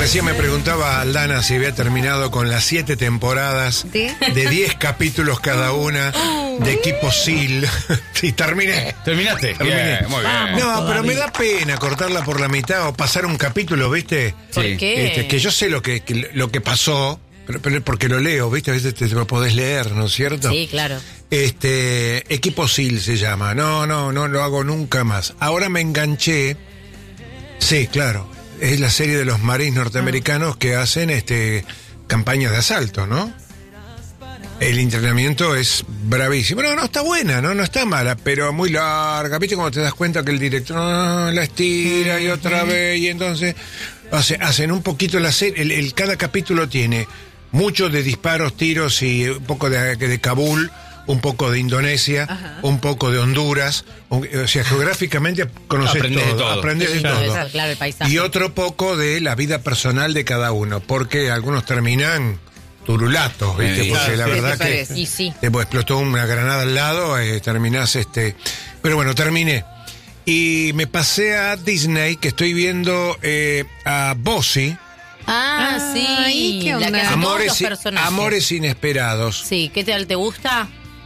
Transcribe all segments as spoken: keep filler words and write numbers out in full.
Recién me preguntaba Aldana si había terminado con las siete temporadas ¿De? de diez capítulos cada una de Equipo S E A L. Y terminé. ¿Terminaste? Terminé. Bien, muy bien. No, todavía. pero me da pena cortarla por la mitad o pasar un capítulo, ¿viste? ¿Por Sí. qué? Este, que yo sé lo que, que- lo que pasó, pero, pero porque lo leo, ¿viste? A veces te, te lo podés leer, ¿no es cierto? Sí, claro. Este, Equipo S E A L se llama. No, no, no lo hago nunca más. Ahora me enganché. Sí, claro. Es la serie de los marines norteamericanos que hacen este campañas de asalto, ¿no? El entrenamiento es bravísimo. No, no está buena, no, no está mala, pero muy larga. ¿Viste cuando te das cuenta que el director ah, la estira y otra vez? Y entonces hace- hacen un poquito la serie. El, el- cada capítulo tiene mucho de disparos, tiros y un poco de, de Kabul, un poco de Indonesia, Ajá. un poco de Honduras. un- o sea, geográficamente conoces Aprendés de todo, todo. aprendés de Sí, debe todo. ser, claro, el paisaje. Y otro poco de la vida personal de cada uno, porque algunos terminan turulatos, ¿viste? Sí, Porque claro, la sí, verdad ¿te que parece? Y sí. después explotó una granada al lado, eh, terminás este... Pero bueno, terminé. Y me pasé a Disney, que estoy viendo eh, a Bossy, Ah, sí. Ay, ¿qué La que onda? hace todos Amores, los i- personajes. Amores Inesperados. Sí, ¿qué tal? ¿Te gusta?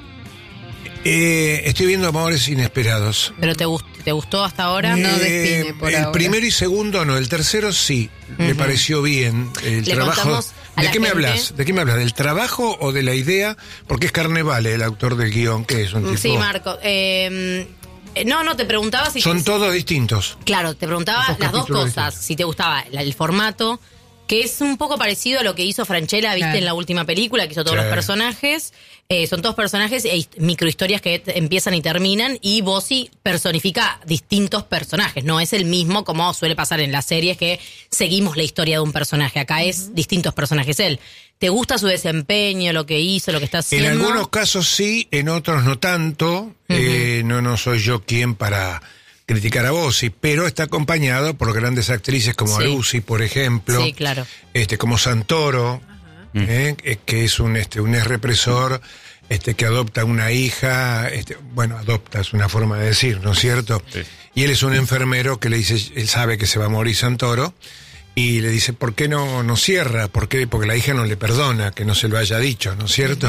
Eh, estoy viendo Amores Inesperados. ¿Pero te, gust- te gustó hasta ahora? No Eh, define por el ahora. primero y segundo no, el tercero sí, me pareció bien. El Le trabajo. contamos a ¿De la qué me gente- hablas? ¿De qué me hablas? ¿Del trabajo o de la idea? Porque es Carnevale, el autor del guión, que es un tipo. Sí, Marco. Eh, eh, no, no, te preguntaba si... Son todos distintos. Claro, te preguntaba Esos las dos capítulos cosas. distintos. Si te gustaba la- el formato, que es un poco parecido a lo que hizo Francella, viste, Claro. en la última película, que hizo todos Sí. los personajes. Eh, son todos personajes e hist- microhistorias que t- empiezan y terminan. Y Bossy personifica distintos personajes. No es el mismo como suele pasar en las series, que seguimos la historia de un personaje. Acá es distintos personajes él. ¿Te gusta su desempeño, lo que hizo, lo que está haciendo? En algunos casos sí, en otros no tanto. Eh, no, no soy yo quien para criticar a Bossi, pero está acompañado por grandes actrices como Sí. Arusi, por ejemplo. Sí, claro. Este, como Santoro, eh, eh, que es un este un ex represor, este, que adopta una hija, este, bueno, adopta es una forma de decir, ¿no es cierto? Sí. Y él es un enfermero que le dice, él sabe que se va a morir Santoro, y le dice, ¿por qué no, no cierra? ¿Por qué? Porque la hija no le perdona que no se lo haya dicho, ¿no es cierto?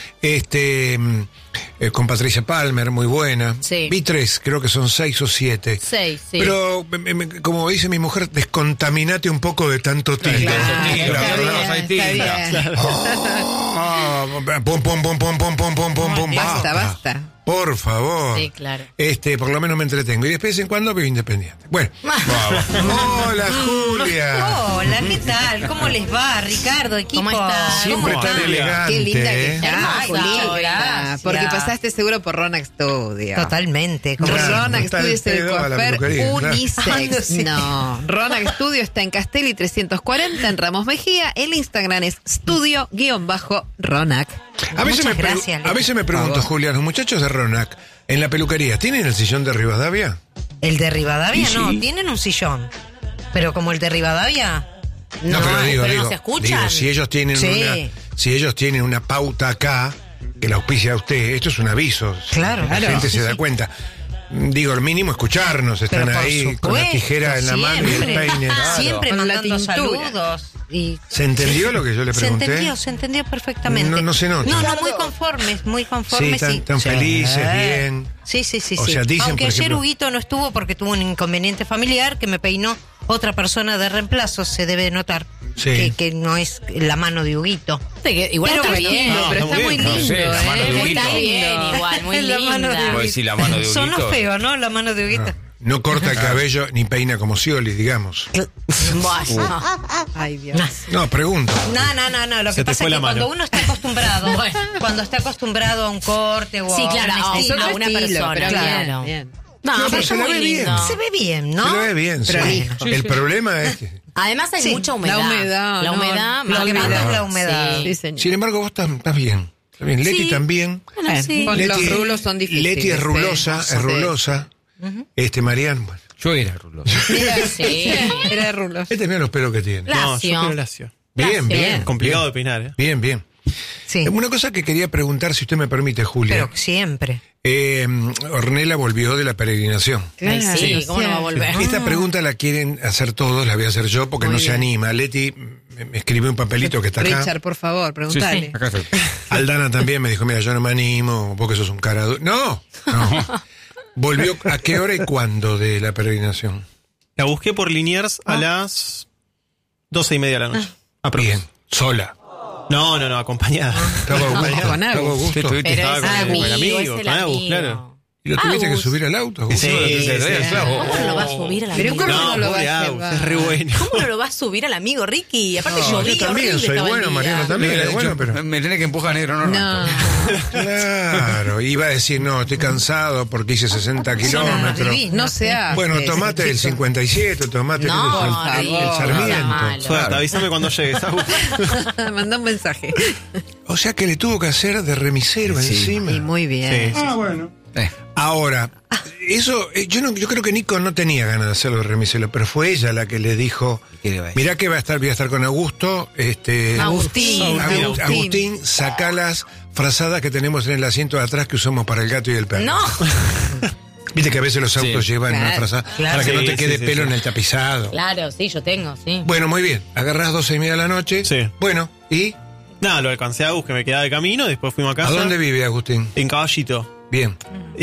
Este, mm, eh, con Patricia Palmer, muy buena. Sí. Vi tres, creo que son seis o siete. Seis, sí. Pero, me- me- como dice mi mujer, descontaminate un poco de tanto tilde. Claro, Tiro, está no, bien, no, hay está tinta. bien. Ah, pum, pum, pum, pum, pum, pum, pum, pum, pum, Basta, basta. Por favor. Sí, claro. Este, por lo menos me entretengo. Y después en cuando veo Independiente. Bueno. Hola, Julia. Hola, ¿qué tal? ¿Cómo les va, Ricardo, equipo? ¿Cómo están? Siempre ¿Cómo tan están? elegante. Qué linda que ¿eh? está, Hermosa, Julita. gracias. Porque pasaste seguro por Ronac Studio. Totalmente. como Claro. siempre. Ronac está Studio el es el pedo a la coafer peluquería, claro. unisex. Ay, no sé. No, Ronac Studio está en Castelli trescientos cuarenta en Ramos Mejía. El Instagram es estudio-ronac. A veces, Muchas me pregu- gracias, a veces me pregunto, favor. Julia, los muchachos de Ronac, en la peluquería, ¿tienen el sillón de Rivadavia? El de Rivadavia Y no, sí. tienen un sillón. Pero como el de Rivadavia, No, pero digo, pero no digo, se escuchan. digo, si ellos tienen Sí. una, si ellos tienen una pauta acá, que la auspicia a usted, esto es un aviso. Claro, la claro. gente Sí, se da sí. cuenta. Digo, el mínimo escucharnos, están pero por ahí con la supuesto, tijera en la mano y el siempre. peine. Siempre Con la mandando tintura. saludos. Y ¿Se entendió lo que yo le se pregunté? entendió, se entendió perfectamente. No- no se nota. No, no, muy conformes, muy Sí, conformes. están, sí. están Sí. felices, bien. Sí, sí, sí. O sí. sea, dicen, Aunque por ayer ejemplo- Huguito no estuvo porque tuvo un inconveniente familiar que me peinó otra persona de reemplazo, se debe notar. Sí. Que, que no es la mano de Huguito. Sí, que igual Pero está bueno, bien. No, pero está está muy muy bien. lindo, No sé, la mano de ¿eh? Muy Huguito. Está bien, lindo. igual, muy La mano de linda. Voy a decir la mano de Sonó Huguito. feo, ¿no? La mano de Huguito. No corta el cabello ni peina como Scioli, digamos. Bueno. Ay, Dios. No, pregunto. No, no, no, no. Lo Se que te pasa fue es la que mano. cuando uno está acostumbrado, cuando está acostumbrado a un corte o Sí, a claro, un a- estilo, a una Estilo, persona, pero claro. bien, bien. No, No, pero pero está se la muy ve bien. lindo. se ve bien, ¿no? Se lo ve bien, sí. Prolijo. El problema es que, Además hay Sí, mucha humedad. la humedad, La no, humedad. Lo que mata. mata es la humedad. Sí, señor. sin embargo, vos estás, estás bien. Estás bien. Leti Sí. también. Bueno, Eh, sí. con Leti- los rulos son difíciles. Leti es rulosa, sí. es rulosa. Este, Marian, bueno. Yo era ruloso. Mira, Sí. era de rulos. Este mira los pelos que tiene. Lacio. No, yo quiero lacio. Bien, Lacio. bien. Complicado bien. de peinar, ¿eh? Bien, bien. Sí, Una cosa que quería preguntar, si usted me permite, Julia. pero siempre. Eh, Ornella volvió de la peregrinación. Ay, Claro, sí, o ¿cómo no sea, va a volver? Esta pregunta la quieren hacer todos, la voy a hacer yo porque Muy no se bien. anima. Leti me, me escribió un papelito que está acá. Richard, por favor, preguntale. Acá estoy. Aldana también me dijo, mira, yo no me animo, vos que sos un cara dura. No, no. ¿Volvió a qué hora y cuándo de la peregrinación? La busqué por Liniers a las doce y media de la noche. Aprox. Bien, sola. No, no, no, acompañada. Estaba a gusto. Con Estaba a Agus. gusto. Sí, estuviste- Pero estaba es con el- amigo, con el amigo, es el con Agus, amigo. claro. ¿Y lo tuviste que Agus. subir al auto? Agus? Sí, sí, sí. ¿Cómo no lo va a subir al Pero amigo? ¿cómo No, no lo pobre va a Agus, llevar? es re bueno. ¿Cómo no lo va a subir al amigo, Ricky? Aparte No, llovía yo también horrible soy estaba el bueno, día. Mariano también. Le hubiera Bueno, dicho, pero- me tenés que empujar negro, no, No. Claro, iba a decir, no, estoy cansado porque hice sesenta kilómetros. divino. No se hace. Bueno, tomate el chico. cincuenta y siete, tomate No, el, por el favor, Sarmiento. no sea malo. Suerte, avísame cuando llegues, Agus. Manda un mensaje. O sea que le tuvo que hacer de remisero Sí. encima. Y muy bien. Sí, sí. Eh, Ahora, eso, eh, yo no, yo creo que Nico no tenía ganas de hacerlo de remisero, pero fue ella la que le dijo, ¿qué le va a decir? mirá que va a estar, voy a estar con Augusto, este Agustín. Agustín, Agustín. Agustín, saca las frazadas que tenemos en el asiento de atrás que usamos para el gato y el perro. No. Viste que a veces los autos Sí. llevan una Claro, frazada claro. para que no Sí, te sí, quede sí, pelo sí. en el tapizado. Claro, sí, yo tengo, sí. Bueno, muy bien. Agarrás doce y media de la noche. Sí. Bueno, ¿y Nada, lo alcancé a Agus, que me quedaba de camino, después fuimos a casa. a dónde vive Agustín? En Caballito. Bien.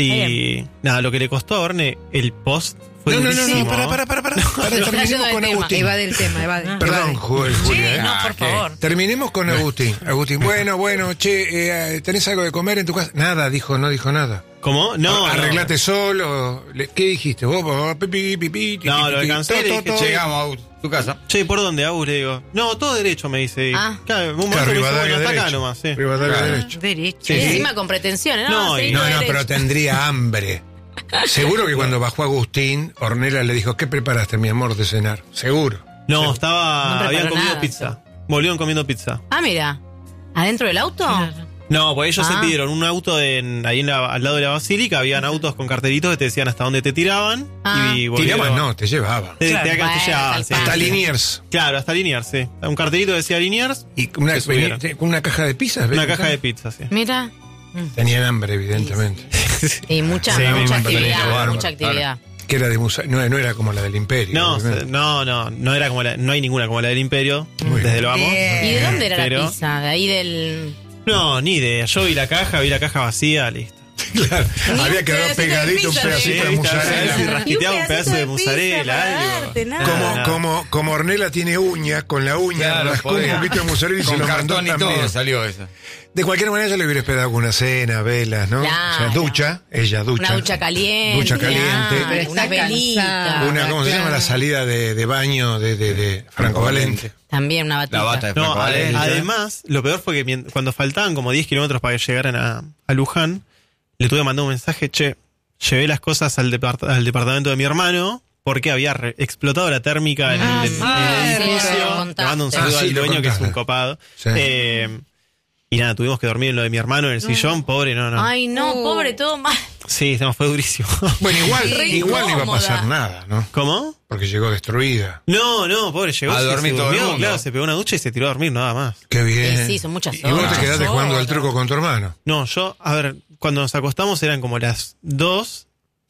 Y nada, lo que le costó a Orne el post fue No, no, no, durísimo. no, para, para, para, para. Para, terminemos Yendo con del tema. Agustín. Evade el tema, evade. Perdón, Ju- Julia. ¿eh? no, por Ah, ¿qué? favor. Terminemos con Agustín. Agustín, bueno, bueno, che, eh, ¿tenés algo de comer en tu casa? Nada, dijo, no dijo nada. ¿Cómo? No, Ar- no. Arreglate solo. Le- ¿Qué dijiste? Vos, vos, pipi, pipi, ti, No, ti, lo ti, alcancé, to, le to, dije, to. che, Llegamos a tu casa. Che, ¿por dónde, Agus? Le digo. No, todo derecho, me dice. Ah. Claro, un momento Claro, me dice, Rivadavia bueno, hasta acá derecho. nomás, sí. Rivadavia Claro. derecho. Derecho. Sí, Y sí. encima con pretensiones, ¿no? No, Sí, y- No, no, derecho. pero tendría hambre. Seguro que cuando bajó Agustín, Ornella le dijo, ¿qué preparaste, mi amor, de cenar? Seguro. No, No estaba. preparó habían comido nada, pizza. Volvieron comiendo pizza. Ah, mira. ¿Adentro del auto? No, pues ellos Ah. se pidieron un auto en, ahí en la- al lado de la basílica. Habían autos con cartelitos que te decían hasta dónde te tiraban. Ah. Y volvieron. Tiraban, no, te llevaban. Te, te, Claro, te bueno, llevaban, tal sí. cual. Hasta Liniers. Claro, hasta Liniers, sí. Un cartelito decía Liniers. Y una, Se subieron. vení- una caja de pizzas. Una ¿ves? caja de pizza, sí. Mira. Tenían hambre, evidentemente. Y mucha, Sí, me mucha imagino, actividad, bárbaro, mucha actividad. Que era de musa no, no era como la del Imperio. No, obviamente. no, no, no era como la, no hay ninguna como la del Imperio, Muy desde bien. lo amo. Bien. ¿Y de dónde era Pero- la pizza? ¿De ahí del...? No, ni idea. Yo vi la caja, vi la caja vacía, listo. Claro, Ni había un quedado pedacito de pegadito un pizza, pedacito sí, de ¿viste? A ver si mozzarella. rasqueteaba Y un un pedazo de pedacito de mozzarella, pizza para algo. darte, nada. Nada, Como, nada. como, como Ornella tiene uñas, con la uña Claro, rascó un podía. poquito de mozzarella y se Con lo mandó cartón y también. todo salió eso. De cualquier manera, yo le hubiera esperado con una cena, velas, ¿no? Claro. O sea, ducha, ella ducha. Una ducha caliente. Ducha caliente. claro, Pero una está velita. cansada. Una, ¿cómo se llama? La salida de, de baño de, de, de Franco Valente. También una batita. La bata de No, Franco ade- Valente. además, lo peor fue que mien- cuando faltaban como diez kilómetros para que llegaran a, a Luján, le tuve que mandar un mensaje, che, llevé las cosas al, depart- al departamento de mi hermano porque había re- explotado la térmica en, Ah, el- en sí, el sí, edificio. lo contaste. Le mando un Ah, saludo sí, al lo dueño que es un contaste. copado. Sí. Eh, y nada, tuvimos que dormir en lo de mi hermano en el sillón, pobre, no, no. Ay, no, Uh. pobre, todo mal. Sí, no, fue durísimo. Bueno, igual, Re igual no iba a incómoda. pasar nada, ¿no? ¿Cómo? Porque llegó destruida. No, no, pobre, llegó. A se- dormir se todo el durmió, mundo. Claro, se pegó una ducha y se tiró a dormir, nada más. Qué bien. Sí, sí, son muchas Y vos horas. te quedaste Muchas jugando al horas. truco con tu hermano. No, yo, a ver, cuando nos acostamos eran como las dos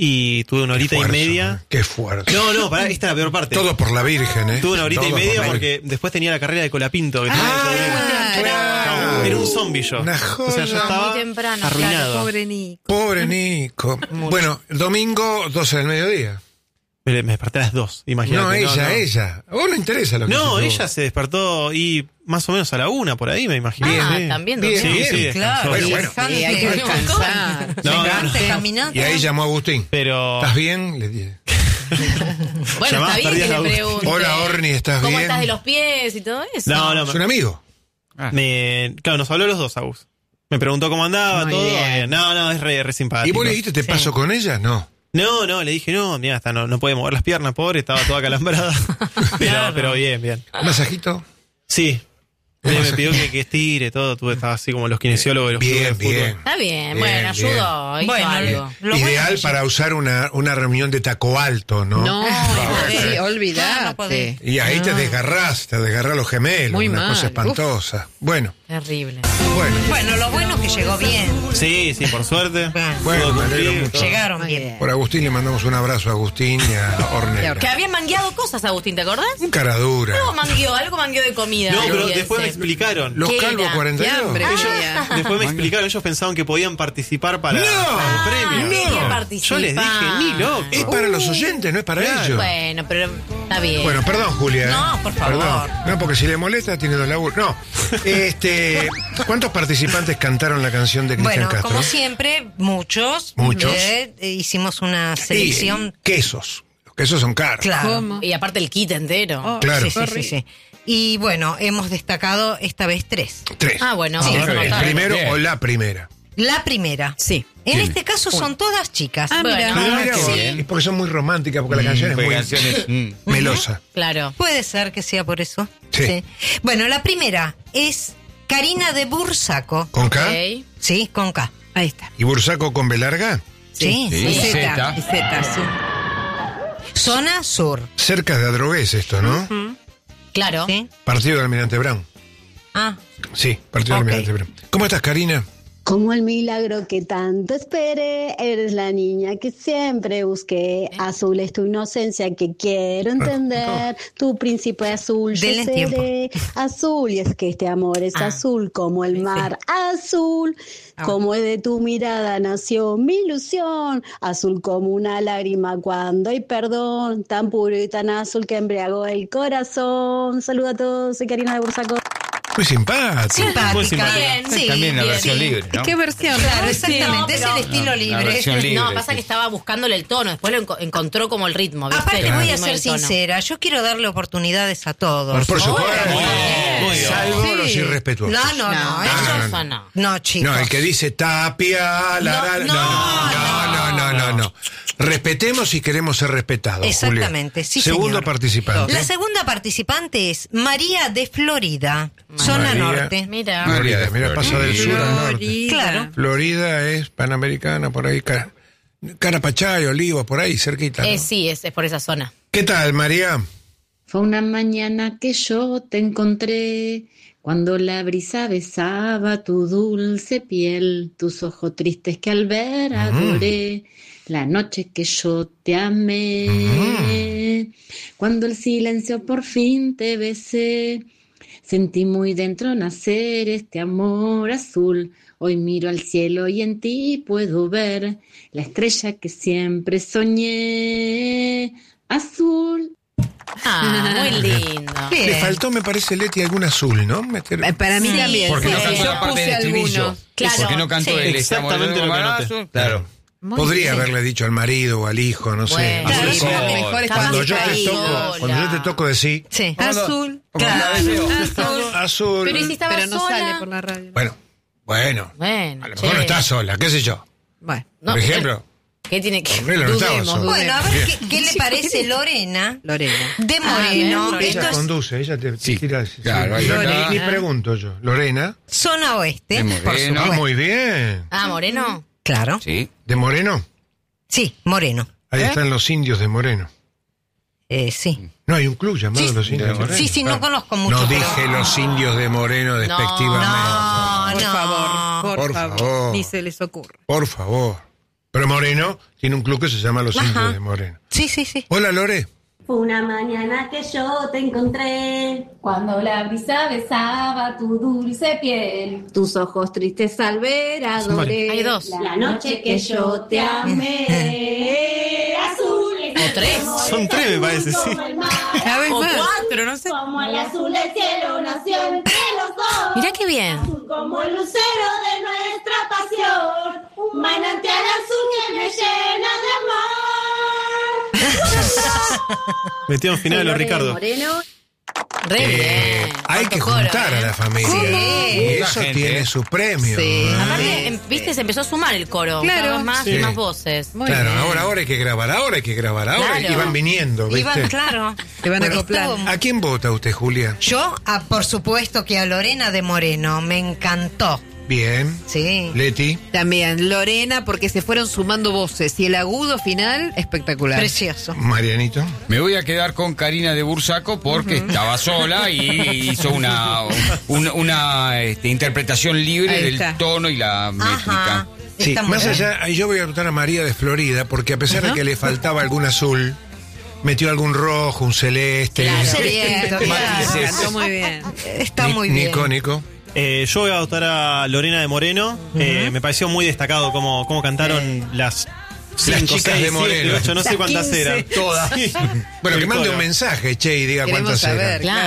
y tuve una horita Qué y esfuerzo, media. ¿eh? Qué esfuerzo. No, no, pará, esta es la peor parte. Todo por la Virgen, ¿eh? Tuve una horita Todo y por media la porque después tenía la carrera de Colapinto. Que tenía Ah, que correr. claro. Era un zombie yo. Una O sea, joya. yo estaba Muy temprano, arruinado. Pobre Nico. Pobre Nico. Bueno, domingo, doce del mediodía. Me, me desperté a las dos, imagínate. No, ella, no. ella. A vos no interesa lo que No, hiciste ella vos. se despertó y más o menos a la una por ahí, me imagino. Ah, Sí. también Bien, durmió. Sí, sí, Claro, Bueno, y bueno. dejante, Sí, hay que descansar. No, no, dejante no. caminando. Y ahí llamó a Agustín. Pero. ¿Estás bien? Le dije. Bueno, Llamadas está bien que perdidas le a Agustín. pregunte. Hola, Orni, ¿estás ¿Cómo bien? estás de los pies y todo eso? No, no, Es un amigo. Ah. me, claro, nos habló los dos, Agus. Me preguntó cómo andaba, Muy todo. bien. eh, No, no, es re, re ¿Y simpático. vos le dijiste, te paso con ella? No. No, no, le dije, no, mira, hasta no, no puede mover las piernas, pobre, estaba toda calambrada. pero, pero bien, bien. ¿Un masajito? Sí. Me, me pidió que, que estire todo, tú estabas así como los kinesiólogos de los clubes Bien, de fútbol. bien. Está bien, Bien, bueno, bien. ayudó, hizo Bueno, algo. Lo bueno Ideal es- para usar una, una reunión de taco alto, ¿no? No, podés. sí, No, no olvidate. podés. Y ahí te desgarrás, te desgarrás los gemelos. Muy una mal, cosa uf. espantosa. Bueno, Terrible. Bueno, Bueno, lo bueno es que llegó bien. Sí, sí, por suerte. Bueno, bueno, Pudo me alegro cumplir. mucho. llegaron Muy bien. bien. Por Agustín le mandamos un abrazo a Agustín y a Ornella. Que había mangueado cosas, Agustín, ¿te acordás? Un cara dura. Algo mangueó, algo mangueó de comida. No, pero Y después me ese. explicaron. Los ¿Qué Calvos era? cuarenta y Qué dos. hambre que tenía. Después me explicaron, ellos pensaban que podían participar para, ¡No! para el premio. quería No. participar. Yo les dije, ni loco. Es para los oyentes, no es para Claro. ellos. Bueno, pero está bien. Bueno, perdón, Julia. ¿eh? No, por favor. Perdón. No, porque si le molesta, tiene dos laburos. No. Este, ¿cuántos participantes cantaron la canción de Cristian Bueno, Castro? como siempre, muchos. Muchos. Eh, eh, hicimos una Y, selección. quesos. Los quesos son caros. Claro. ¿Cómo? Y aparte el kit entero. Oh, Claro. Sí, sí, sí, sí. Y bueno, hemos destacado esta vez tres. Tres. Ah, bueno, Sí, sí, el notable. primero Bien. o la primera. La primera. Sí. En ¿Quién? este caso son todas chicas. Ah, mira. Bueno. Ah, qué vos. bien. Es porque son muy románticas, porque la canción es Porque muy canciones, mm. melosa. Claro. Puede ser que sea por eso. Sí. Bueno, la primera es Karina de Bursaco. ¿Con K? Ok. Sí, con K. Ahí está. ¿Y Bursaco con B larga? Sí. Sí. Y Y Z. Z. Y Z, sí. Zona Sur. Cerca de Adrogués esto, ¿no? Claro. ¿Sí? Partido del Almirante Brown. Ah, Sí, partido Ok. del Almirante Brown. ¿Cómo estás, Karina? Como el milagro que tanto esperé, eres la niña que siempre busqué. Azul es tu inocencia que quiero entender. Tu príncipe azul yo Denle seré. Azul, y es que este amor es Ah. azul como el mar azul. Ah. Como es de tu mirada nació mi ilusión. Azul como una lágrima cuando hay perdón. Tan puro y tan azul que embriagó el corazón. Saludos a todos, soy Karina de Bursaco. Muy simpático. simpática. Muy simpática. Bien, Sí, También la bien, versión bien. libre, ¿no? ¿Qué versión? Claro, ¿no? exactamente. No, es pero- el estilo No, libre. la versión libre. No, pasa que estaba buscándole el tono, después lo enco- encontró como el ritmo, ¿viste? Aparte El voy a ritmo ser del tono. sincera, yo quiero darle oportunidades a todos. Por supuesto. Muy bien. Muy bien. Salvo Sí. los irrespetuosos. No, no, no, No, eso no, eso no. no. no, chicos. No, el que dice Tapia, la, No, la- no, no, no, no, no, no, no. Respetemos si queremos ser respetados. Exactamente, Julia. sí, Segundo señor. participante. La segunda participante es María de Florida, zona María. norte. Mira. Florida, mira, pasa del sur al norte. Florida. Claro. Florida es panamericana, por ahí, Ca- Carapachay, Olivos, por ahí, cerquita. ¿no? Eh, sí, es, es por esa zona. ¿Qué tal, María? Fue una mañana que yo te encontré, cuando la brisa besaba tu dulce piel, tus ojos tristes que al ver adoré, la noche que yo te amé, cuando el silencio por fin te besé, sentí muy dentro nacer este amor azul. Hoy miro al cielo y en ti puedo ver la estrella que siempre soñé, azul. Ah, muy lindo. Bien. Le faltó, me parece, Leti, algún azul, ¿no? Meter- Eh, Para mí Sí, también. Porque sí, no sí, cantó yo la parte puse del estribillo. algunos. Claro, Porque no cantó sí. él. Exactamente lo que noté. Claro. Muy Podría bien. haberle dicho al marido o al hijo, no sé. Bueno. Claro, Azul eso es lo como- mejor es cuando cuando yo está te ahí. toco, sola. cuando yo te toco decir Sí. Azul. Claro. Azul. azul. Pero ¿y si estaba Pero no sola? sale por la radio. Bueno, bueno. Bueno, A lo mejor no che. está sola, qué sé yo. Bueno. No, Por ejemplo, ¿Qué tiene que Ornella no estaba dudemos, sola. Bueno, a ver Bien. qué, qué le parece Lorena Lorena. de Ah, bien, Moreno. Lorena. Esto ella es conduce, ella te, te Sí, tira. claro, ahí Yo está. ni, ni pregunto yo. Lorena. zona oeste, De por Moreno. Ah, supuesto. muy bien. Ah, Moreno. Claro. Sí. ¿De Moreno? Sí, Moreno. Ahí ¿Eh? están los indios de Moreno. Eh, sí. No, hay un club llamado Sí. Los Indios de Moreno. Sí, sí, no Ah. conozco mucho. No pero- dije los indios de Moreno despectivamente. No, Por no. favor, por, Por favor. favor. Ni se les ocurre. Por favor. Pero Moreno tiene un club que se llama Los Ajá. Indios de Moreno. Sí, sí, sí. Hola, Lore. Fue una mañana que yo te encontré, Cuando la brisa besaba tu dulce piel. tus ojos tristes al ver adoré. Hay dos. La noche que yo te amé, azul. O tres. Son tres, me parece, sí. Cada vez O más. cuatro, no sé. Como el azul del cielo nació entre los dos. Mirá qué bien. Azul como el lucero de nuestra pasión. Un manantial azul que me llena de amor. Metieron final a los Ricardo. Moreno. Re Eh, bien. hay Cuánto que coro, juntar ¿eh? a la familia. Sí. Y Mucha eso gente, tiene ¿eh? su premio. Sí. ¿no? Aparte, em- viste, se empezó a sumar el coro. Claro. Cada vez más Sí. y más voces. Muy Claro, bien. ahora, ahora hay que grabar, ahora hay que grabar, ahora Claro. y van viniendo, ¿viste? Iván, claro. Te van a Bueno, acoplar. estuvo- ¿A quién vota usted, Julia? Yo, ah, por supuesto que a Lorena de Moreno me encantó. Bien. Sí. Leti. También Lorena, porque se fueron sumando voces y el agudo final, espectacular. Precioso. Marianito. Me voy a quedar con Karina de Bursaco porque estaba sola y hizo una, un- una este, interpretación libre Ahí del está. tono y la métrica. Ajá. Sí, Está muy más bien. allá, yo voy a votar a María de Florida, porque a pesar de que le faltaba algún azul, metió algún rojo, un celeste. Claro. Bien, Claro. bien, cantó muy bien. Está Ni- muy bien. Nico, Nico. Eh, yo voy a votar a Lorena de Moreno. Eh, me pareció muy destacado cómo, cómo cantaron las cinco, chicas seis, de Moreno. siete, ocho, no sé Las cuántas quince. eran. Todas. Sí. Bueno, que El mande coro. un mensaje, che, y diga Queremos cuántas saber, eran. Claro.